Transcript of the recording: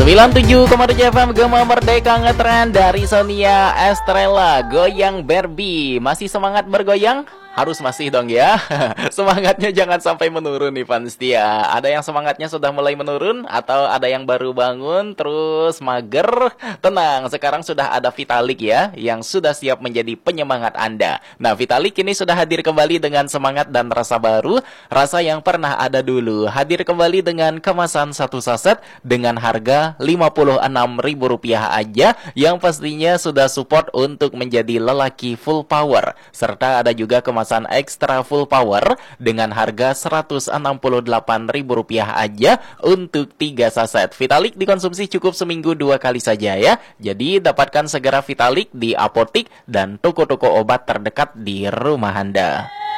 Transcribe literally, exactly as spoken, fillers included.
sembilan puluh tujuh koma tujuh F M Gema Merdeka ngetren dari Sonia Estrella. Goyang Barbie. Masih semangat bergoyang? Harus masih dong ya. Semangatnya jangan sampai menurun nih fans setia. Ada yang semangatnya sudah mulai menurun atau ada yang baru bangun terus mager? Tenang, sekarang sudah ada Vitalik ya yang sudah siap menjadi penyemangat Anda. Nah, Vitalik ini sudah hadir kembali dengan semangat dan rasa baru, rasa yang pernah ada dulu. Hadir kembali dengan kemasan satu saset dengan harga lima puluh enam ribu rupiah aja, yang pastinya sudah support untuk menjadi lelaki full power. Serta ada juga kemasan ekstra full power dengan harga seratus enam puluh delapan ribu rupiah aja untuk tiga saset. Vitalik dikonsumsi cukup seminggu dua kali saja ya. Jadi dapatkan segera Vitalik di apotik dan toko-toko obat terdekat di rumah Anda.